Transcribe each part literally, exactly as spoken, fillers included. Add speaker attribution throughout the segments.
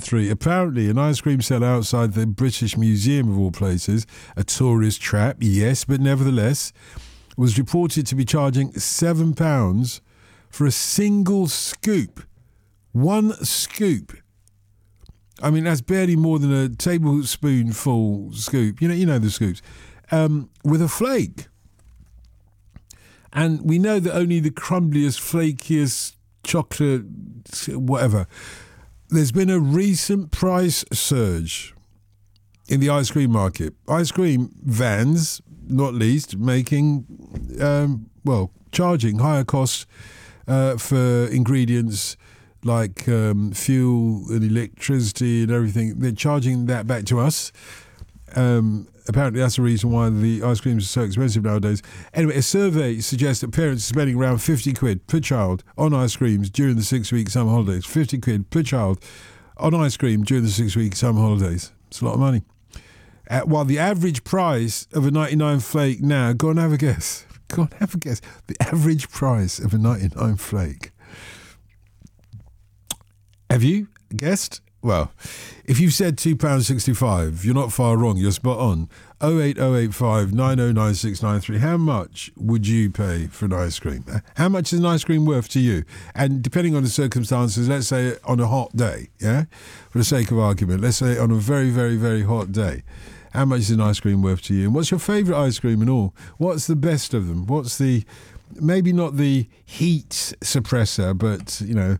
Speaker 1: three. Apparently, an ice cream seller outside the British Museum, of all places, a tourist trap, yes, but nevertheless, was reported to be charging seven pounds for a single scoop. One scoop. I mean, that's barely more than a tablespoonful scoop. You know, you know the scoops. Um, with a flake. And we know that only the crumbliest, flakiest chocolate, whatever. There's been a recent price surge in the ice cream market. Ice cream vans, not least, making, um, well, charging higher costs uh, for ingredients like um, fuel and electricity and everything. They're charging that back to us. Um, apparently that's the reason why the ice creams are so expensive nowadays. Anyway, a survey suggests that parents are spending around fifty quid per child on ice creams during the six-week summer holidays. fifty quid per child on ice cream during the six-week summer holidays. It's a lot of money. Uh, while the average price of a ninety-nine flake now, go and have a guess. Go and have a guess. The average price of a ninety-nine flake. Have you guessed? Well, if you've said two pounds sixty-five, you're not far wrong. You're spot on. oh eight oh eight five nine oh nine six nine three. How much would you pay for an ice cream? How much is an ice cream worth to you? And depending on the circumstances, let's say on a hot day, yeah? For the sake of argument, let's say on a very, very, very hot day. How much is an ice cream worth to you? And what's your favourite ice cream and all? What's the best of them? What's the, maybe not the heat suppressor, but, you know,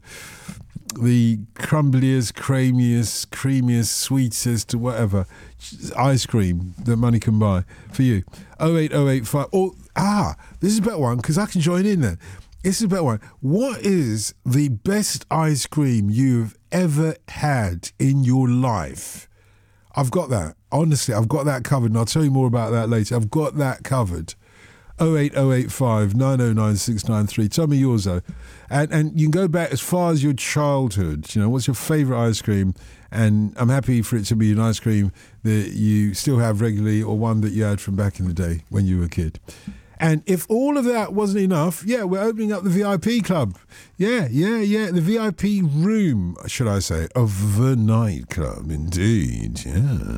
Speaker 1: the crumbliest, cramiest, creamiest, sweetest, whatever ice cream that money can buy for you. oh eight oh eight five. Oh, ah, this is a better one because I can join in then. This is a better one. What is the best ice cream you've ever had in your life? I've got that. Honestly, I've got that covered, and I'll tell you more about that later. I've got that covered. oh eight oh eight five nine oh nine six nine three. Tell me yours, though. And and you can go back as far as your childhood. You know, what's your favourite ice cream? And I'm happy for it to be an ice cream that you still have regularly or one that you had from back in the day when you were a kid. And if all of that wasn't enough, yeah, we're opening up the V I P club. Yeah, yeah, yeah, the V I P room, should I say, of the nightclub, indeed, yeah.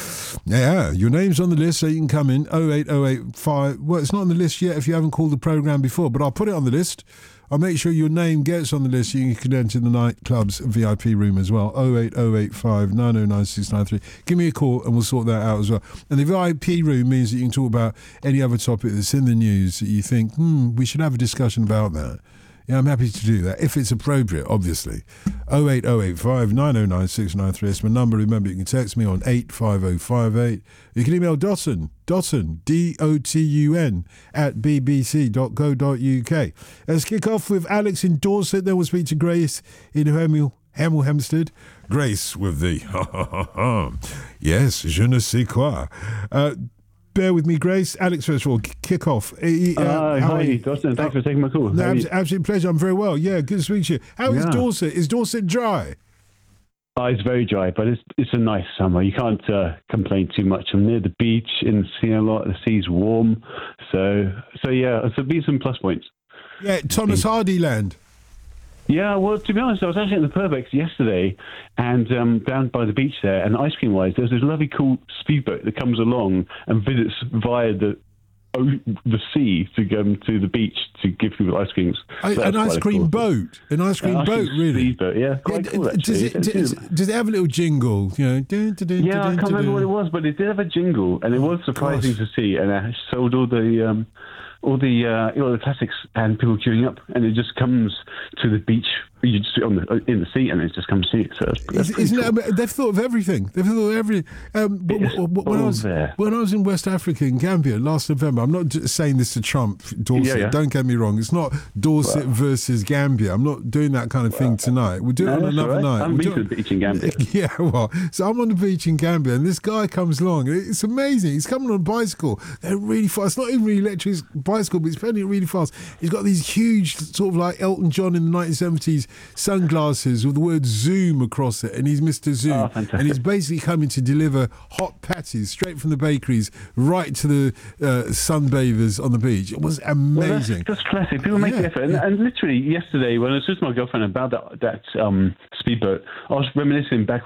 Speaker 1: Yeah, your name's on the list, so you can come in. oh eight oh eight five. Well, it's not on the list yet if you haven't called the programme before, but I'll put it on the list. I'll make sure your name gets on the list so you can enter the nightclub's V I P room as well. oh eight oh eight five nine oh nine six nine three. Give me a call and we'll sort that out as well. And the V I P room means that you can talk about any other topic that's in the news that you think, hmm, we should have a discussion about that. Yeah, I'm happy to do that, if it's appropriate, obviously. oh eight oh eight five nine oh nine six nine three. That's my number. Remember, you can text me on eight five oh five eight. You can email Dotun, Dotun, D O T U N, at b b c dot co dot u k. Let's kick off with Alex in Dorset. Then we'll speak to Grace in Hemel, Hemel Hempstead. Grace with the ha ha ha ha. Yes, je ne sais quoi. Uh, Bear with me, Grace. Alex, first of all, kick off. Uh,
Speaker 2: uh, hi, Dustin. Thanks uh, for taking my call.
Speaker 1: No, absolute, absolute pleasure. I'm very well. Yeah, good to speak to you. How yeah. is Dorset? Is Dorset dry?
Speaker 2: Uh, it's very dry, but it's it's a nice summer. You can't uh, complain too much. I'm near the beach in sea a lot. The sea's warm. So, so yeah, it's be some plus points.
Speaker 1: Yeah, Thomas Hardy land.
Speaker 2: Yeah, well, to be honest, I was actually at the Purbex yesterday and um, down by the beach there, and ice cream-wise, there's this lovely, cool speedboat that comes along and visits via the the sea to go to the beach to give people ice creams.
Speaker 1: So an ice cream cool. boat? An ice cream uh, boat, really?
Speaker 2: Speedboat, yeah. Quite yeah, cool, actually.
Speaker 1: Does it, does, does it have a little jingle? You know, dun, dun, dun,
Speaker 2: yeah,
Speaker 1: dun,
Speaker 2: I can't
Speaker 1: dun,
Speaker 2: remember
Speaker 1: dun.
Speaker 2: what it was, but it did have a jingle, and it was surprising Gosh. to see, and it sold all the... Um, all the uh, you know, the classics and people queuing up, and it just comes to the beach. You just sit on the in the seat, and it just comes to you. So that's, that's
Speaker 1: isn't
Speaker 2: cool.
Speaker 1: it, they've thought of everything. They've thought of everything. Um, when I was
Speaker 2: there.
Speaker 1: when I was in West Africa in Gambia last November, I'm not just saying this to Trump, Dorset. Yeah, yeah. Don't get me wrong. It's not Dorset well, versus Gambia. I'm not doing that kind of well, thing tonight. We'll do
Speaker 2: no,
Speaker 1: it on another
Speaker 2: right.
Speaker 1: night.
Speaker 2: I'm
Speaker 1: we'll
Speaker 2: to the beach in Gambia.
Speaker 1: Yeah, well, so I'm on the beach in Gambia, and this guy comes along. And it's amazing. He's coming on a bicycle. They're really fast. It's not even really electric bicycle, but he's pedaling really fast. He's got these huge, sort of like Elton John in the nineteen seventies sunglasses with the word Zoom across it, and he's Mister Zoom.
Speaker 2: Oh, fantastic.
Speaker 1: And he's basically coming to deliver hot patties straight from the bakeries right to the uh, sunbathers on the beach. It was amazing.
Speaker 2: Well, that's, that's classic. People make
Speaker 1: yeah.
Speaker 2: the effort. And, and literally yesterday, when I was with my girlfriend about that, that um, speedboat, I was reminiscing back